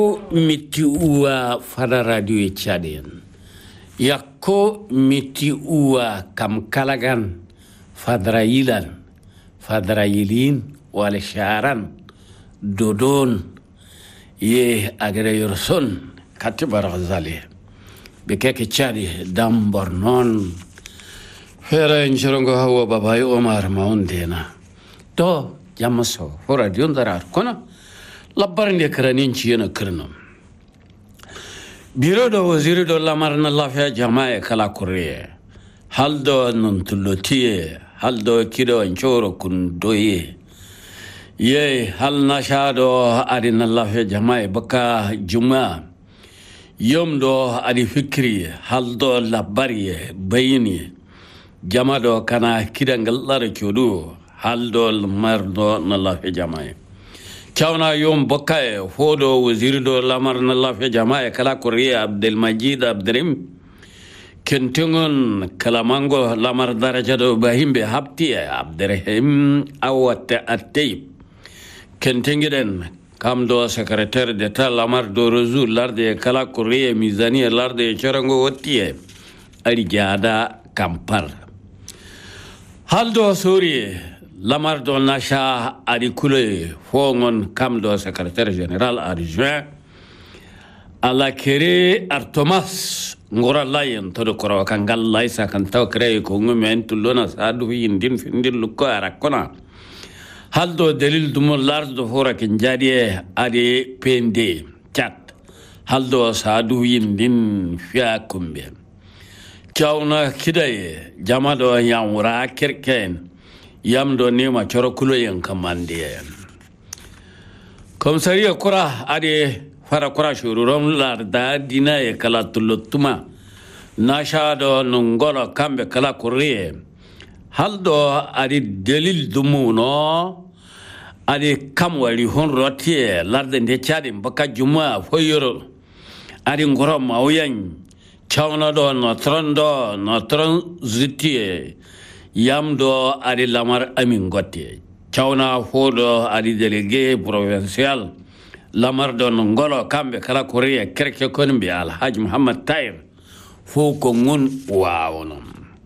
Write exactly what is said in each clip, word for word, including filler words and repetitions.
miti uwa fada radio Chadian. Yakko miti uwa kam kalagan fadrayilan fadrayilin wal sharan dodon ye agre yorson katibar ghazali bekeke Chadi dam bornon fere nchirongo hawa babai Omar maundena to jamaso hora dion darar kona labbar ne karanin ci yana kirnan biro da waziri da lamar na lafiya jama'a kala kuriye hal da nan tulotiye hal da kido an choro kun doye ye hal na sha da adin lafiya jama'a baka juma'a yom do adi fikri hal da labari bayini jama'a do kana kidan gallar kyodo hal da lamar do na lafiya jama'a Chawna yom bokaye fodo waziri do lamar na lafiya jama'a kala kuriya Abdelmajid Abdrim kentungun kalamango lamar daraja do bahimbe hapti Abderrahim awate atay kentengiden kam do secrétaire d'état lamar do rezu larde kala kuriya mizani larde charango wotiye ari jada kampar haldo suri Lamar do nasha adikule fongon kam do secrétaire général adjoint ala kere artomas ngora layen to do koro kangal laysa kan taw kre ko ngumen tulona sadu yindin findin lukko arakona haldo dalil dum lardo hora kin jadiye ade pende chat haldo sadu yindin fiya kumbe kawna kidaye jamado yamura kerken yam do nema choro kulo yen kamande komisariya kura ade fara kura shururom larda dina e kala tulutuma nasha do nungolo kambe kala kuriye haldo ade delil dumuno ade kamwali hon rotie larda de Chadi baka juma foyoro ade ngoro mawyan chawna do no trondo no tron zitie yam do ari lamar amin gotte chawna fodo ari délégué provincial lamar do ngolo kambe kala korea kerke konbi al haj Muhammad Tair fo ko ngun wawono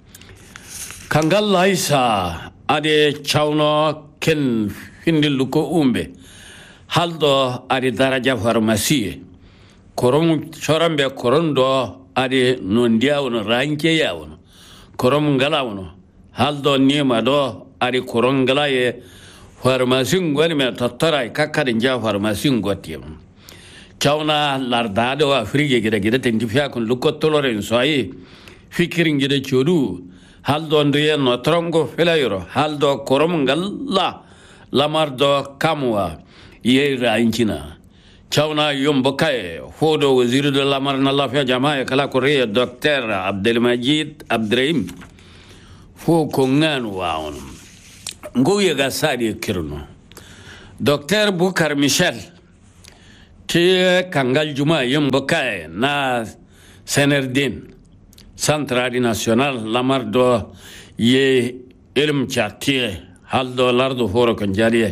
kangal laisa ade chawno ken findil ko umbe haldo ari daraja pharmacie korom chorambe korondo ari nondiawno ranke yawno korom galawno haldo nima do ari korongala ye farmasin gwani me tattara kakkarin ja farmasin gotti chawna larda do afrige gida gida tendi fiya kun lukko toloren soyi fikirin gida chodu haldo ndiye no trongo felayro haldo korongala lamar do kamwa ye rainchina chawna yombo kay fodo waziri do lamar na lafiya jama'a kala korea docteur Abdelmajid Abdrim fo ko nganu waawon ngoye ga sadi kirno docteur Bukar Michel te kangal juma yumbo kay na Senerdin centrale national lamar do ye ilm chati haldo lardo foro kan jariye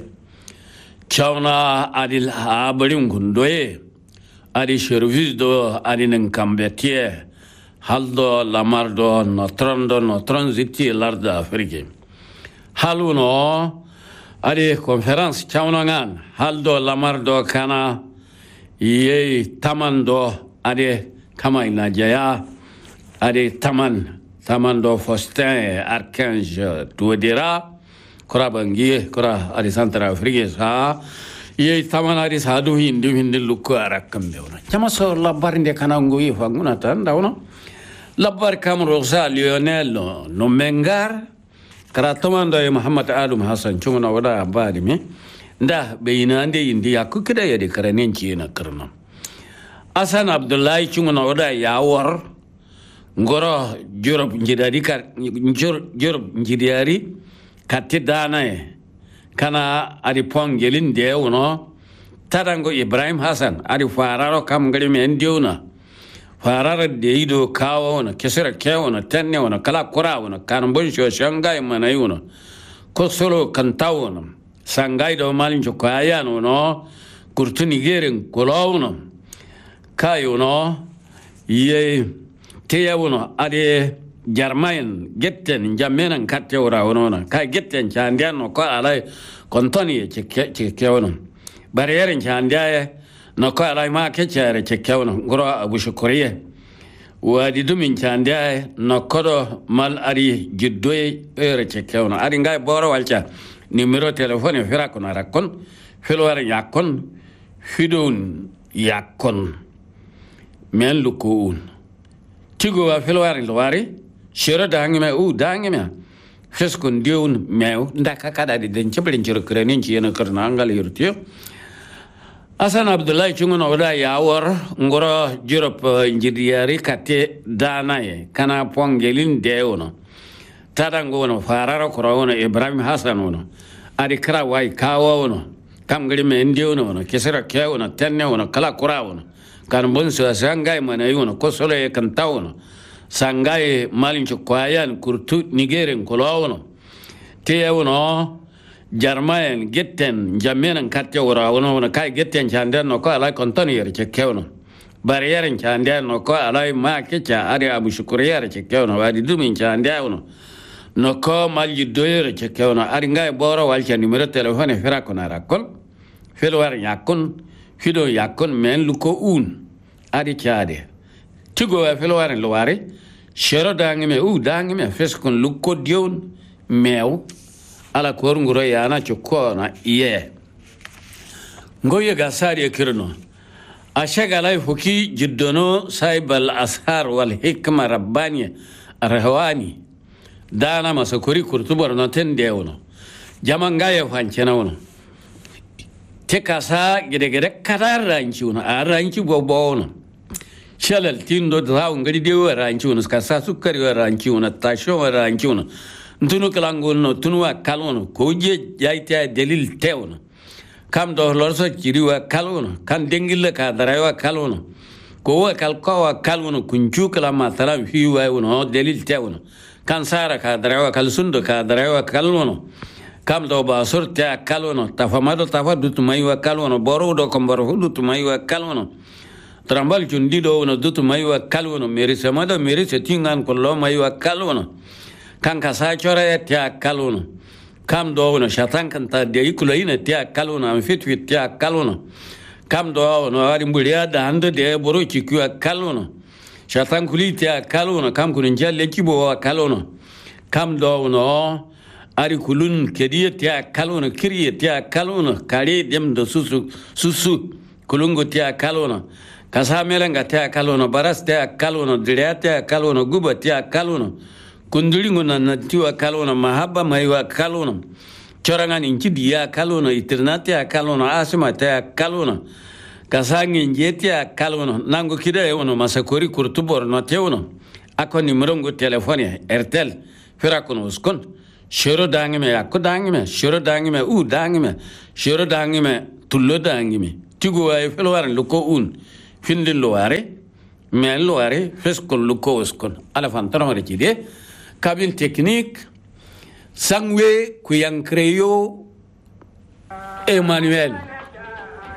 chawna adil abalim gundoye adi service do adinen kambetie haldo lamardo notrondo notron ziti larda afrique haluno ade conference chawnangan haldo lamardo kana ye tamando ade kama ina jaya ade taman tamando Faustin Archange Touadéra kora bangi kora ade central afrique sa ye taman ade sadu hindi hindi lukko arakambe ona chama so labarinde kana ngui fanguna tan dawno labbar kam rosa Lionel no mengar karatomando e Muhammad Alum Hassan chumuna wada abadi mi nda beina ande indi yakukida yadi karanin ci na karno Asan Abdullahi chumuna wada yawar ngoro Europe njidari kar Europe njidari katidana e kana ari pongelin de uno tadango Ibrahim Hassan ari fararo kam ngari men diuna farara da ido kawo na kisira kewo na tenne na kala kura na kanbon sho shangai manai na ko solo kantawo na sangai do malin jo kaya no kurtuni geren kolo no kayuno ye teyawuno ade jarmain getten jamenan kattewra wono ka getten chandiano ko alai kontoni chekewno barriere chandiaye no ko alai ma kechere chekewno ngoro abu shukuriye wadi dumin chandiaye no kodo mal ari jiddoye ere chekewno ari ngai boro walcha numero telephone fira kono rakon filwar yakon fidon yakon men lukuun tigo wa filwar lwari shiro dangime u dangime feskon diun mew ndaka kada de den chebrin chiro krenin chi yana karna angal yurtiyo asan abdullahi chungono oda yawor ngoro jirop injidiyari kate danaye kana pongelin deono tadango wono farara koro wono ibrahim hasan wono adi kra wai kawo wono kam gari me ndiono wono kesera ke wono tenne wono kala kura wono kan bonso sangai mana yono kosole kan tawono sangai malin chukwayan kurtu nigeren kolowono te wono jarmayen getten jamenan katte wora wono wono kai getten chande no ko ala kontoni yer chekewno barriere chande no ko ala ma kecha ari abu shukuriya chekewno wadi dumin chande wono no ko malji doyere chekewno ari ngai boro walcha numero telephone fera kona rakol felwar yakon fido yakon men luko un ari chade tigo wa felwar lwari shero dangime u dangime feskon luko dion mew ala kor ngoro yana chukona iye ngoye gasari kirno ashaga lay fuki jiddono saibal ashar wal hikma rabbani arhawani dana masakuri kurtubar no tende wono jamanga ya fanchena wono tekasa gede gede kadar ranchi wono aranchi bobo wono shalal tindo daw ngadi dewa ranchi wono kasa sukari ranchi wono tasho ranchi wono ntunu kalangon no tunwa kalono koje jaita delil tewno kam do lorso chiriwa kalono kan dengille ka daraywa kalono ko wa kalkawa kalono kunchu kala matala hiwa wono delil tewno kan sara ka daraywa kalsundo ka daraywa kalono kam do ba sorta kalono tafamado tafadu tumaywa kalono boro do komboro hudu tumaywa kalono trambal chundido wono dutu maywa kalono merise mado merise tingan kollo maywa kalono kanka sa chora tia kalono kam do wono shatan kanta de ikula ina tia kalono am fitwit tia kalono kam do wono ari mbulia da hande de boro chikua kalono shatan kuli tia kalono kam kunin jalle kibo kalono kam do wono ari kulun kediye tia kalono kiriye tia kalono kare dem do susu susu kulungo tia kalono kasa melenga tia kalono baras tia kalono diria tia kalono guba tia kalono kundulingo na natiwa kalono mahaba maiwa kalono chorangan inchi ya kalono itirnatia kalono asima tia kalono kasangi njetia kalono nango kida yono masakori kurtubor no tewno ako nimrongo telefonia Airtel firakono uskon shiro dangime akko dangime shiro dangime u dangime shiro dangime tullo dangime tigo ay felwar luko un findin loare men loare feskon luko uskon ala fantano recide cabine technique sangwe kuyang creyo Emmanuel